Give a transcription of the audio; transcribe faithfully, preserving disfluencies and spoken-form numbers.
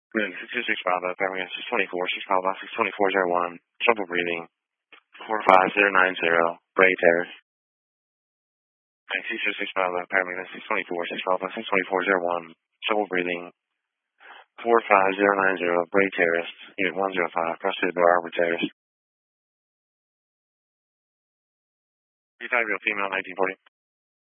Good. six two six Bravo, Paramedic six twenty-four, six Bravo, six twenty-four zero one, trouble breathing, four five zero nine zero, Bray Terrace. six two six Bravo, Paramedic six twenty-four, six Bravo, six twenty-four zero one, trouble breathing, four five zero nine zero, Bray Terrace, Unit one zero five, cross to the Bar Harbor Terrace. You type real female nineteen forty.